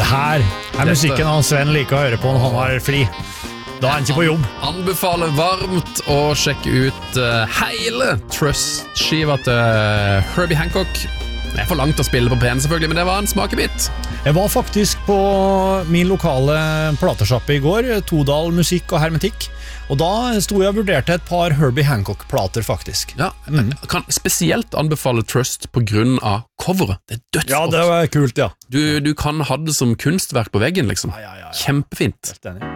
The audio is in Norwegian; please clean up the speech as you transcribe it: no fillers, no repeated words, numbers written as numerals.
Det her musikken han Sven liker å høre på når han har fri. Da han ikke på jobb. Anbefaler varmt å sjekke ut hele Trust-skiva til Herbie Hancock. Det for langt å spille på P1 selvfølgelig, men det var en smakebit. Jeg var faktisk på min lokale platesjappe i går, Todal Musikk og Hermetikk, og da sto jeg og vurderte et par Herbie Hancock-plater faktisk. Ja, jeg kan spesielt anbefale Trust på grunn av coveret. Det dødsgodt. Ja, det var kult, ja. Du kan ha det som kunstverk på veggen, liksom. Ja. Kjempefint. Helt enig.